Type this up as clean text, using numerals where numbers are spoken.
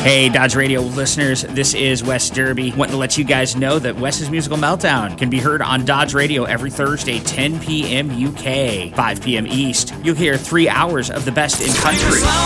Hey, Dodge Radio listeners, this is Wes Derby. Wanting to let you guys know that Wes's Musical Meltdown can be heard on Dodge Radio every Thursday, 10 p.m. UK, 5 p.m. East. You'll hear 3 hours of the best in country,